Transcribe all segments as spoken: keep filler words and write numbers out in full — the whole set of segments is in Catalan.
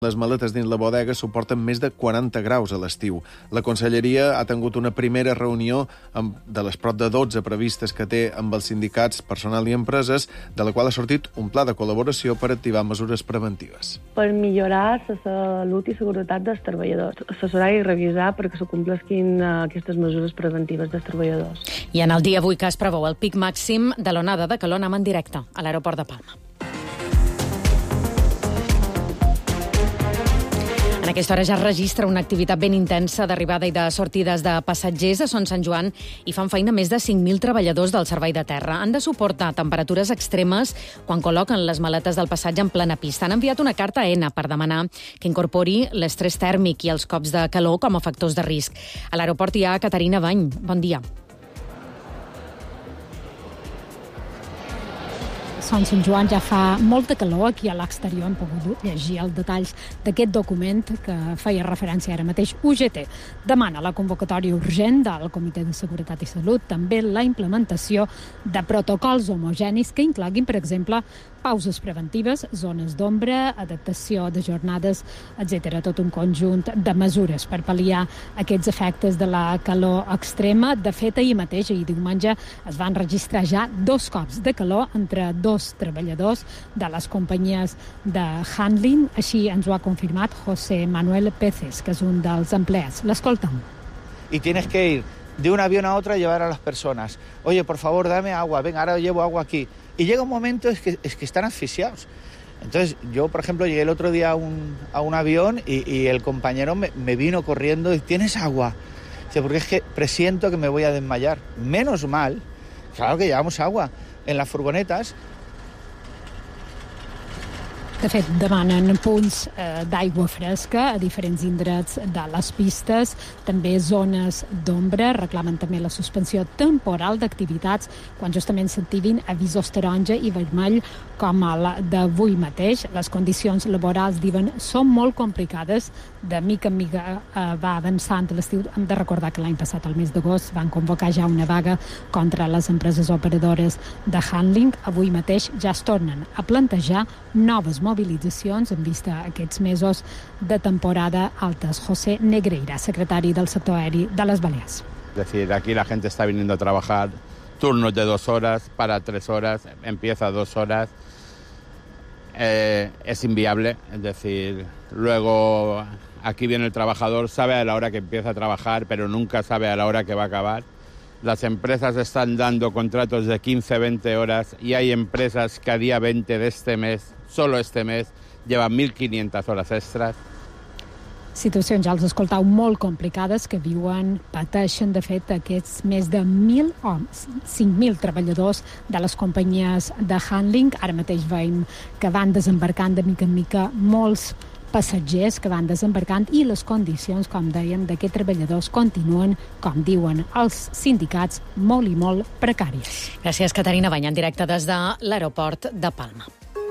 Les maletes dins la bodega suporten més de quaranta graus a l'estiu. La Conselleria ha tingut una primera reunió amb, de les prop de dotze previstes que té amb els sindicats, personal i empreses, de la qual ha sortit un pla de col·laboració per activar mesures preventives. Per millorar la salut i seguretat dels treballadors, assessorar i revisar perquè se complesquin aquestes mesures preventives dels treballadors. I en el dia avui que es preveu el pic màxim de l'onada de calor anem en directe a l'aeroport de Palma. En aquesta hora ja es registra una activitat ben intensa d'arribada i de sortides de passatgers a Son Sant Joan i fan feina més de cinc mil treballadors del servei de terra. Han de suportar temperatures extremes quan col·loquen les maletes del passatge en plena pista. Han enviat una carta a ENA per demanar que incorpori l'estrès tèrmic i els cops de calor com a factors de risc. A l'aeroport hi ha Caterina Bany. Bon dia. Son Sant Joan ja fa molta calor. Aquí a l'exterior hem pogut llegir els detalls d'aquest document que feia referència ara mateix. U G T demana la convocatòria urgent del Comitè de Seguretat i Salut, també la implementació de protocols homogenis que incloguin, per exemple, pauses preventives, zones d'ombra, adaptació de jornades, etcètera. Tot un conjunt de mesures per pal·liar aquests efectes de la calor extrema. De fet, ahir mateix, ahir diumenge, es van registrar ja dos cops de calor entre dos treballadors de les companyies de handling. Així ens ho ha confirmat José Manuel Peces, que és un dels empleats. L'escoltem. Y tienes que ir de un avión a otro a llevar a las personas. Oye, por favor, dame agua. Venga, ahora llevo agua aquí. Y llega un momento es que, es que están asfixiados. Entonces, yo, por ejemplo, llegué el otro día a un, a un avión y, y el compañero me, me vino corriendo y ¿tienes agua? Dice, porque es que presiento que me voy a desmayar. Menos mal, claro que llevamos agua en las furgonetas. De fet, demanen punts eh, d'aigua fresca a diferents indrets de les pistes, també zones d'ombra, reclamen també la suspensió temporal d'activitats quan justament s'activin avisos taronja i vermell com el d'avui mateix. Les condicions laborals, diuen, són molt complicades. De mica en mica eh, va avançant l'estiu. Hem de recordar que l'any passat, al mes d'agost, van convocar ja una vaga contra les empreses operadores de handling. Avui mateix ja es tornen a plantejar noves mobilitzacions en vista a aquests mesos de temporada altes. José Negreira, secretari del sector aeri de les Balears. Es decir, aquí la gente está viniendo a trabajar turnos de dos horas para tres horas, empieza a dos horas. Eh, es inviable, es decir, luego aquí viene el trabajador, sabe a la hora que empieza a trabajar, pero nunca sabe a la hora que va a acabar. Las empresas están dando contratos de quince a veinte horas y hay empresas que a día veinte de este mes, solo este mes, llevan mil quinientas horas extras. Situacions, ja els escoltau, molt complicades que viuen, pateixen, de fet, aquests més de mil o cinc mil treballadors de les companyies de handling. Ara mateix veiem que van desembarcant de mica en mica molts passatgers que van desembarcant i les condicions, com dèiem, d'aquests treballadors continuen, com diuen els sindicats, molt i molt precàries. Gràcies, Caterina Bany, en directe des de l'aeroport de Palma.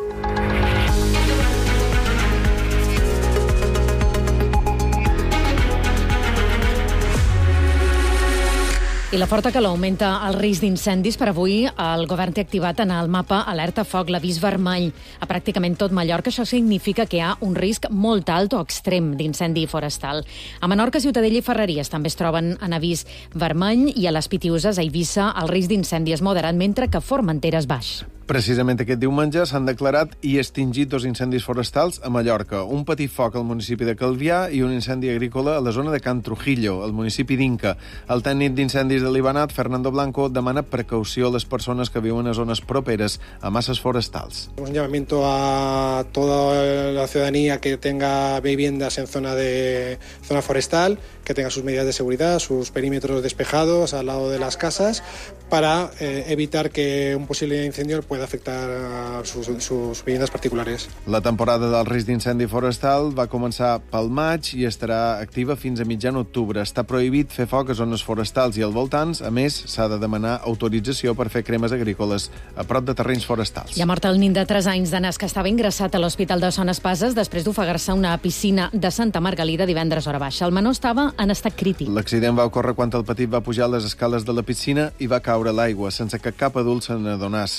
I la forta calor augmenta el risc d'incendis. Per avui el govern té activat en el mapa alerta foc, l'avís vermell a pràcticament tot Mallorca. Això significa que hi ha un risc molt alt o extrem d'incendi forestal. A Menorca, Ciutadella i Ferreries també es troben en avís vermell i a les Pitiüses, a Eivissa, el risc d'incendi és moderat, mentre que Formentera és baix. Precisament aquest diumenge s'han declarat i extingit dos incendis forestals a Mallorca. Un petit foc al municipi de Calvià i un incendi agrícola a la zona de Can Trujillo, al municipi d'Inca. El tècnic d'incendis de l'Ibanat, Fernando Blanco, demana precaució a les persones que viuen a zones properes a masses forestals. Un llamamiento a toda la ciudadanía que tenga viviendas en zona de zona forestal, que tenga sus medidas de seguridad, sus perímetros despejados al lado de las casas, para eh, evitar que un posible incendio pueda afectar a sus, sus viviendas particulares. La temporada del risc d'incendi forestal va començar pel maig i estarà activa fins a mitjan octubre. Està prohibit fer foc a zones forestals i al voltants. A més, s'ha de demanar autorització per fer cremes agrícoles a prop de terrenys forestals. Hi ha mort el nin de tres anys de nas que estava ingressat a l'Hospital de Son Espases després d'ofegar-se a una piscina de Santa Margalida divendres hora baixa. El menor estava en estat crític. L'accident va ocórrer quan el petit va pujar les escales de la piscina i va caure a l'aigua sense que cap adult se n'adonés. Un familiar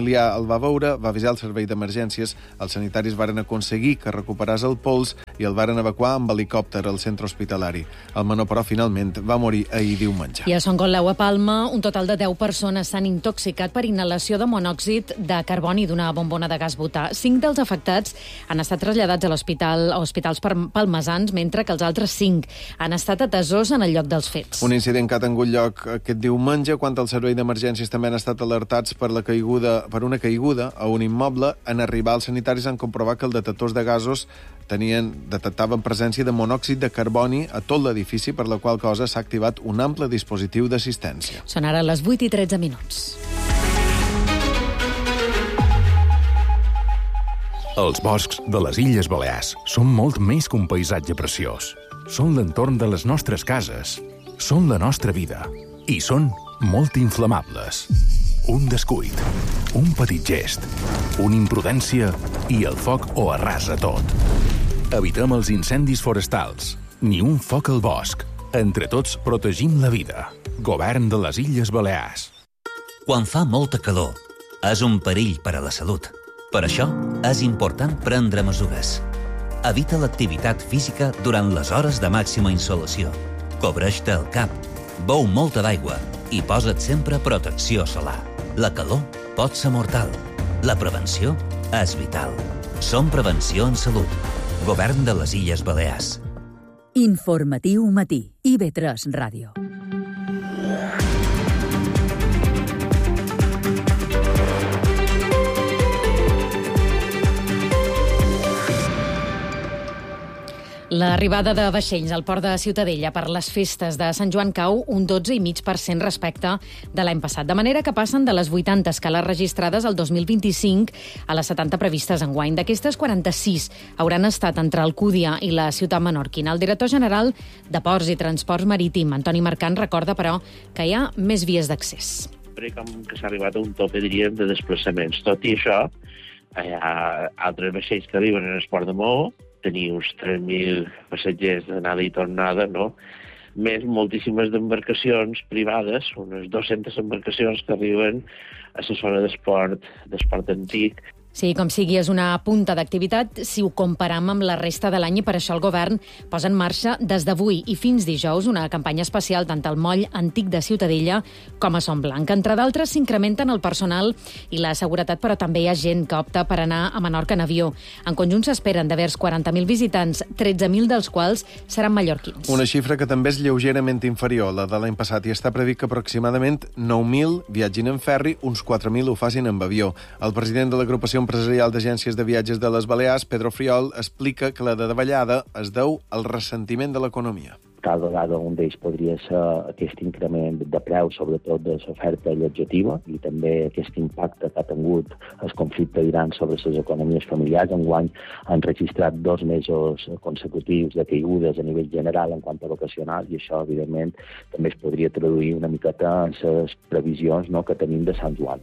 familiar el va veure, va avisar el servei d'emergències, els sanitaris varen aconseguir que recuperés el pols i el varen evacuar amb helicòpter al centre hospitalari. El menor, però, finalment va morir ahir diumenge. I a Son Coleu, a Palma, un total de deu persones s'han intoxicat per inhalació de monòxid de carboni d'una bombona de gas butà. Cinc dels afectats han estat traslladats a l'hospital a hospitals palmesans, mentre que els altres cinc han estat atesos en el lloc dels fets. Un incident que ha tingut lloc aquest diumenge, quan el servei d'emergències també han estat alertats per la caiguda, per una caiguda a un immoble. En arribar els sanitaris han comprovat que els detectors de gasos tenien, detectaven presència de monòxid de carboni a tot l'edifici, per la qual cosa s'ha activat un ample dispositiu d'assistència. Són ara les vuit i tretze minuts. Els boscs de les Illes Balears són molt més que un paisatge preciós. Són l'entorn de les nostres cases, són la nostra vida i són molt inflamables. Un descuit, un petit gest, una imprudència i el foc ho arrasa tot. Evitem els incendis forestals, ni un foc al bosc. Entre tots protegim la vida. Govern de les Illes Balears. Quan fa molta calor, és un perill per a la salut. Per això és important prendre mesures. Evita l'activitat física durant les hores de màxima insolació. Cobreix-te el cap, beu molta d'aigua i posa't sempre protecció solar. La calor pot ser mortal. La prevenció és vital. Som Prevenció en Salut. Govern de les Illes Balears. Informatiu matí. I V tres Ràdio. L'arribada de vaixells al port de Ciutadella per les festes de Sant Joan cau un dotze coma cinc per cent respecte de l'any passat, de manera que passen de les vuitanta escales registrades el dos mil vint-i-cinc a les setanta previstes enguany. D'aquestes, quaranta-sis hauran estat entre Alcúdia i la ciutat menorquina. El director general de Ports i Transports Marítim, Antoni Marcant, recorda, però, que hi ha més vies d'accés. Com que s'ha arribat a un tope, diríem, de desplaçaments. Tot i això, hi ha altres vaixells que arriben en el port de Maó, tenir uns tres mil passatgers d'anada i tornada, no? Més moltíssimes d'embarcacions privades, unes dues-centes embarcacions que arriben a la zona d'esport, d'esport antic. Sí, com sigui, és una punta d'activitat si ho comparam amb la resta de l'any i per això el govern posa en marxa des d'avui i fins dijous una campanya especial tant al moll antic de Ciutadella com a Son Blanc. Entre d'altres, s'incrementen el personal i la seguretat, però també hi ha gent que opta per anar a Menorca en avió. En conjunt s'esperen d'havers quaranta mil visitants, tretze mil dels quals seran mallorquins. Una xifra que també és lleugerament inferior a la de l'any passat i està previst que aproximadament nou mil viatgin en ferri, uns quatre mil ho facin amb avió. El president de l'agrupació empresarial d'agències de viatges de les Balears, Pedro Friol, explica que la davallada es deu al ressentiment de l'economia. Cada vegada un d'ells podria ser aquest increment de preu, sobretot de l'oferta allotjativa, i també aquest impacte que ha tingut el conflicte d'Iran sobre les economies familiars. Enguany han registrat dos mesos consecutius de caigudes a nivell general en quant a vacacional, i això, evidentment, també es podria traduir una miqueta en les previsions, no, que tenim de Sant Joan.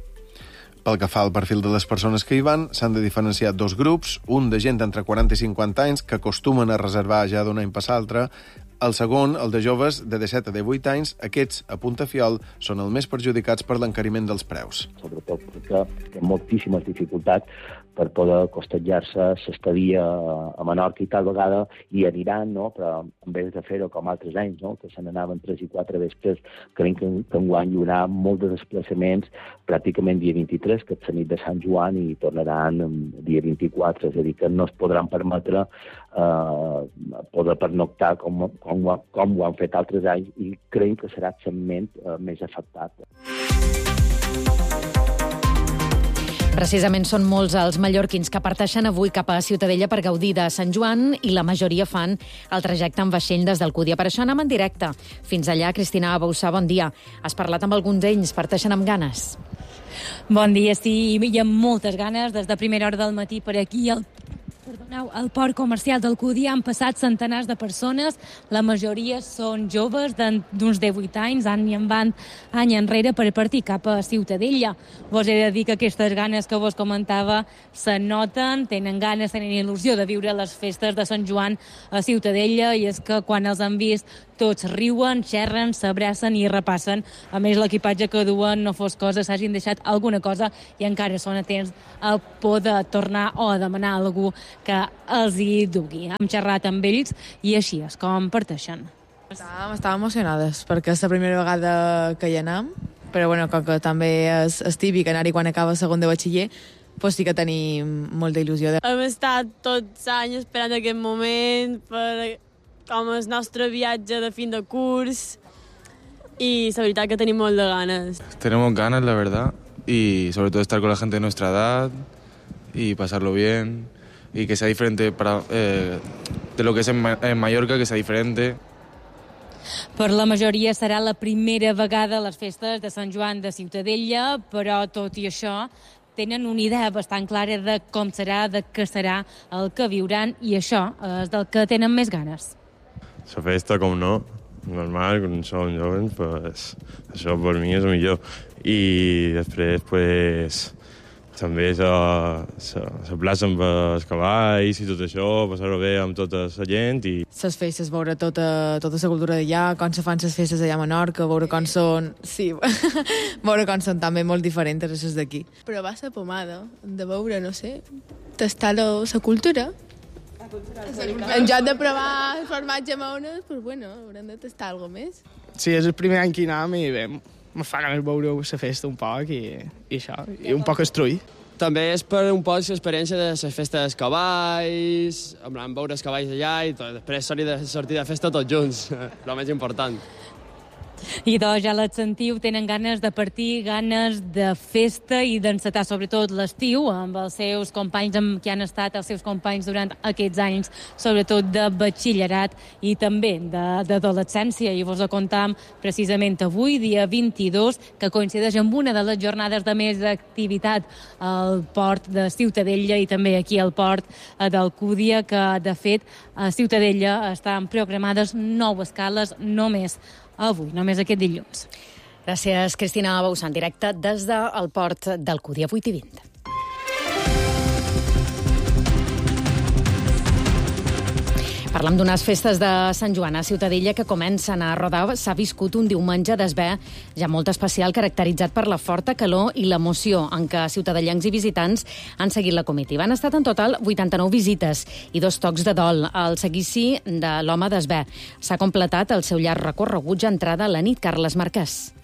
Pel que fa al perfil de les persones que hi van, s'han de diferenciar dos grups, un de gent d'entre quaranta i cinquanta anys, que acostumen a reservar ja d'un any per l'altre. El segon, el de joves de disset a divuit anys, aquests, a punta fiol, són els més perjudicats per l'encariment dels preus. Sobretot perquè té moltíssimes dificultats per poder costejar-se l'estadia a Menorca i tal vegada hi aniran, no? Però en vez de fer-ho com altres anys, no? Que se n'anaven tres i quatre vespres, creiem que, que enguany hi haurà molt de desplaçaments, pràcticament dia vint-i-tres, que és la nit de Sant Joan, i tornaran dia vint-i-quatre, és a dir, que no es podran permetre eh, poder pernoctar com, com, com ho han fet altres anys, i creiem que serà el segment eh, més afectat. Precisament són molts els mallorquins que parteixen avui cap a Ciutadella per gaudir de Sant Joan i la majoria fan el trajecte en vaixell des d'Alcúdia. Per això anem en directe. Fins allà, Cristina Bauçà, bon dia. Has parlat amb alguns d'ells, parteixen amb ganes? Bon dia, sí, hi ha moltes ganes des de primera hora del matí per aquí al Perdoneu, al port comercial d'Alcúdia han passat centenars de persones, la majoria són joves d'uns divuit anys, any i en van, any enrere per partir cap a Ciutadella. Vos he de dir que aquestes ganes que vos comentava se noten, tenen ganes, tenen il·lusió de viure les festes de Sant Joan a Ciutadella, i és que quan els han vist tots riuen, xerren, s'abracen i repassen. A més, l'equipatge que duen no fos cosa, s'hagin deixat alguna cosa i encara són a temps a poder tornar o a demanar a algú que els hi dugui. Hem xerrat amb ells i així és com parteixen. Estàvem, estàvem emocionades perquè és la primera vegada que hi anem, però bueno, com que també és, és típic anar-hi quan acaba segon de batxiller, pues sí que tenim molta il·lusió. Hem estat tots anys esperant aquest moment per com el nostre viatge de fin de curs y la verdad que tenemos molt de ganas. Tenemos ganas, la verdad, y sobre todo estar con la gente de nuestra edad y pasarlo bien y que sea diferente para, eh, de lo que es en, Ma en Mallorca, que sea diferente. Per la majoria serà la primera vegada a les festes de Sant Joan de Ciutadella, però tot i això tenen una idea bastant clara de com serà, de què serà el que viuran, i això és del que tenen més ganes. La festa, com no, normal, quan som jovens, pues, això per mi és el millor. I després, pues, també s'aplaça amb els cavalls i tot això, passar-ho bé amb tota la gent. I les festes, veure tota, tota la cultura d'allà, com se fan les festes allà a Menorca, veure com són... Sí, veure com són també molt diferents a les d'aquí. Provar la pomada, de veure, no sé, tastar la, la cultura. En lloc de provar formatge mounes, pues bueno, haurem de tastar alguna més. Sí, és el primer any que hi anem i bé, me fa ganes veure la festa un poc i, i això, i un poc estruir. També és per un poc l'experiència de les festes dels cavalls, en plan, veure els cavalls allà i tot, després sortir de, sortir de festa tots junts, el més important. I doncs ja les sentiu, tenen ganes de partir, ganes de festa i d'encetar sobretot l'estiu amb els seus companys amb qui han estat els seus companys durant aquests anys, sobretot de batxillerat i també d'adolescència. I vos ho contam precisament avui, dia vint-i-dos, que coincideix amb una de les jornades de més activitat al port de Ciutadella i també aquí al port d'Alcúdia, que de fet a Ciutadella estan programades nou escales només avui, només aquest dilluns. Gràcies, Cristina Bausà, en directe des del port d'Alcúdia, vuit i vint. Parlem d'unes festes de Sant Joan a Ciutadella que comencen a rodar. S'ha viscut un diumenge d'esver ja molt especial, caracteritzat per la forta calor i l'emoció en què ciutadellencs i visitants han seguit la comitiva. Han estat en total vuitanta-nou visites i dos tocs de dol al seguici de l'home d'esver. S'ha completat el seu llarg recorregut ja entrada a la nit. Carles Marquès.